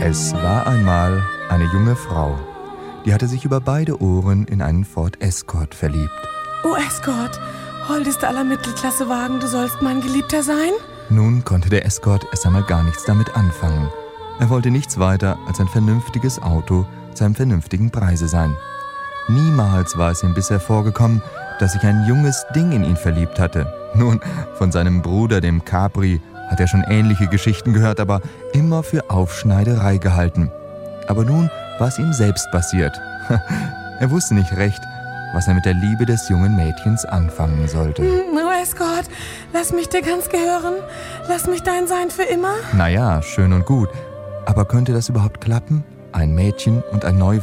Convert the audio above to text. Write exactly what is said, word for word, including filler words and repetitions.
Es war einmal eine junge Frau, die hatte sich über beide Ohren in einen Ford Escort verliebt. Oh Escort, holdester aller Mittelklassewagen, du sollst mein Geliebter sein? Nun konnte der Escort erst einmal gar nichts damit anfangen. Er wollte nichts weiter als ein vernünftiges Auto zu einem vernünftigen Preise sein. Niemals war es ihm bisher vorgekommen, dass sich ein junges Ding in ihn verliebt hatte. Nun, von seinem Bruder, dem Capri, hat er schon ähnliche Geschichten gehört, aber immer für Aufschneiderei gehalten. Aber nun war es ihm selbst passiert. Er wusste nicht recht, was er mit der Liebe des jungen Mädchens anfangen sollte. Oh Escort, lass mich dir ganz gehören. Lass mich dein sein für immer. Naja, schön und gut. Aber könnte das überhaupt klappen? Ein Mädchen und ein neu